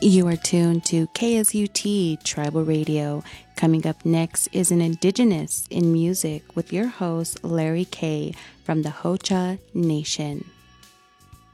You are tuned to KSUT Tribal Radio. Coming up next is an Indigenous in Music with your host, Larry K. from the Ho-Cha Nation.